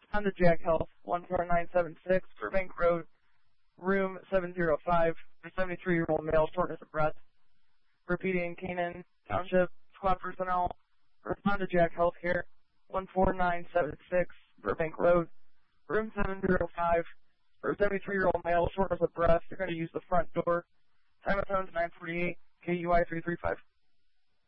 Respond to Jack Health, 14976, Burbank Road, room 705, a 73-year-old male, shortness of breath. Repeating, Canaan Township, squad personnel, respond to Jack Healthcare, 14976, Burbank Road, room 705, for a 73-year-old male, shortness of breath. They're going to use the front door. Time of phone's 948, KUI 335.